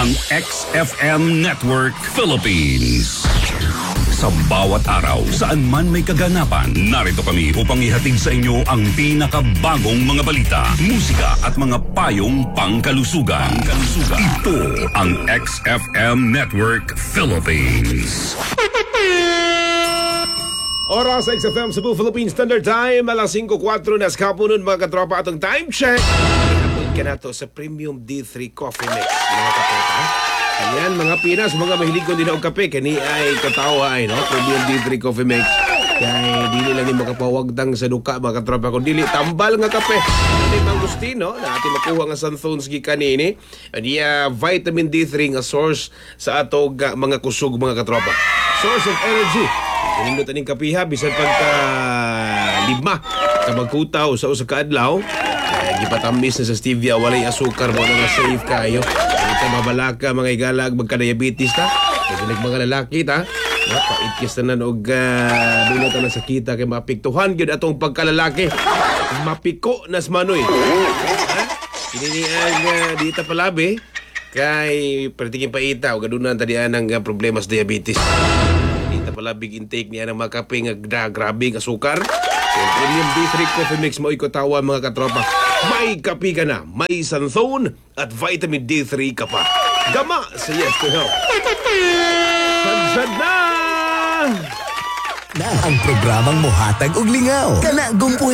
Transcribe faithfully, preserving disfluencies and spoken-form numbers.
ang X F M Network Philippines. Sa bawat araw, saan man may kaganapan, narito kami upang ihatid sa inyo ang pinakabagong mga balita, musika at mga payong pangkalusugan. Pangkalusugan. Ito ang X F M Network Philippines. Oras sa X F M Cebu Philippine Standard Time, alas five four na sa kapunon mga katropa atong time check. Inapod ka na to sa Premium D three Coffee Mix. Mga katropa, ayan mga Pinas, mga mahilig ko din ang kape. Kani ay katawa ay, no? Premium D three Coffee Mix. Kaya dili lang yung makapawagdang sa duka mga katropa. Kung dili, tambal nga kape. Hindi mang gustino na ating makuha nga santhones gikanini. Niya vitamin D three nga source sa ato ga, mga kusog mga katropa. Source of energy. Kung aning kapiha, bisan pagka lima, kamagkutaw sa usa ka adlaw, eh, gipatamis na sa stevia, walay asukar mo na safe kayo. Hindi ka mabalaka, mga igalag, magka-diabetes ta. Kasi mga lalaki ta, napaitkis na nan og uh, dunot na sakita kay mapiktuhan gyud atong pagkalalaki. Mapiko nas manoy. Ha? Ini ang uh, dita palabi kay pertingin paita og gadunan tadian ang uh, problema sa diabetes. Pala big intake niya ng mga kape nga gra- grabe ang asukar. So, Premium D three Coffee Mix mo ikotawan mga katropa. May kape ka na, may santhone at vitamin D three ka pa. Gama sa Yes to Health. Sadsad na! Na ang programang mohatag og lingaw. Kana gumpuy